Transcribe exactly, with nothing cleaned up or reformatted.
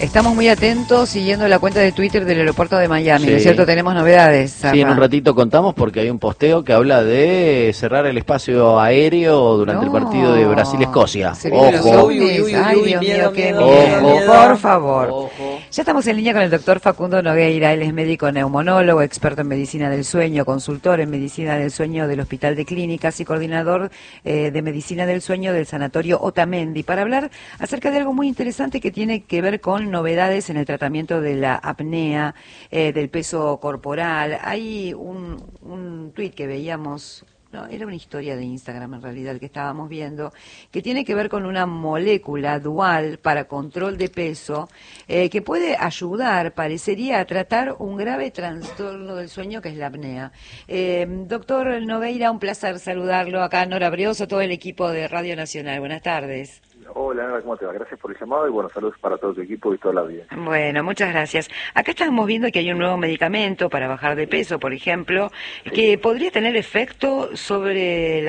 Estamos muy atentos siguiendo la cuenta de Twitter del aeropuerto de Miami, Sí. ¿no es cierto? Tenemos novedades. Sí, en un ratito contamos porque hay un posteo que habla de cerrar el espacio aéreo durante No. el partido de Brasil-Escocia. Se vienen los Ojo. ovnis. Uy, uy, uy, Ay, uy, Dios miedo, mío, qué miedo, miedo. miedo, Por favor. Ojo. Ya estamos en línea con el doctor Facundo Nogueira. Él es médico neumonólogo, experto en medicina del sueño, consultor en medicina del sueño del Hospital de Clínicas y coordinador eh, de medicina del sueño del Sanatorio Otamendi, para hablar acerca de algo muy interesante que tiene que ver con novedades en el tratamiento de la apnea, eh, del peso corporal. Hay un, un tuit que veíamos. No, era una historia de Instagram en realidad que estábamos viendo, que tiene que ver con una molécula dual para control de peso, eh, que puede ayudar, parecería, a tratar un grave trastorno del sueño que es la apnea. Eh, doctor Nogueira, un placer saludarlo acá, Nora Brioso, todo el equipo de Radio Nacional. Buenas tardes. Hola, ¿cómo te va? Gracias por el llamado y bueno, saludos para todo tu equipo y toda la vida. Bueno, muchas gracias. Acá estamos viendo que hay un nuevo medicamento para bajar de peso, por ejemplo, que podría tener efecto sobre la